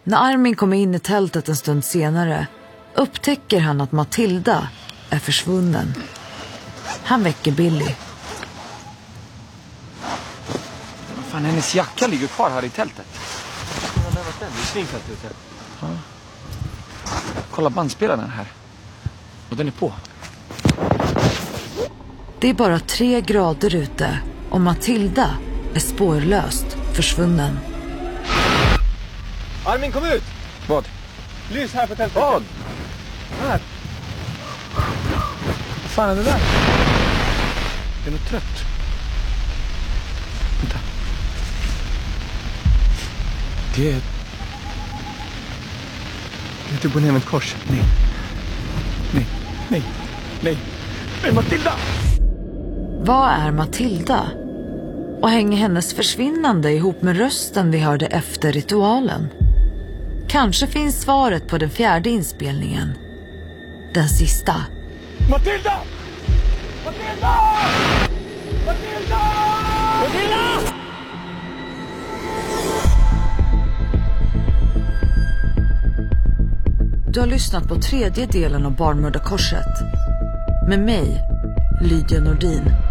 När Armin kommer in i tältet en stund senare upptäcker han att Matilda är försvunnen. Han väcker Billy. Fan, hennes jacka ligger kvar här i tältet. Det är svinkallt ute. Ja. Kolla bandspelaren här. Och den är på. Det är bara 3 grader ute och Matilda är spårlöst försvunnen. Armin, kom ut! Vad? Lys här på tältet. Vad? Här. Vad fan är det där? Det är nog trött. Vänta. Det är typ på ner med ett kors. Nej. Nej. Nej. Nej. Nej, Matilda! Vad är Matilda? Och hänger hennes försvinnande ihop med rösten vi hörde efter ritualen? Kanske finns svaret på den 4:e inspelningen. Den sista. Matilda! Matilda! Matilda! Matilda! Du har lyssnat på 3:e delen av Barnmördarkorset. Med mig, Lydia Nordin.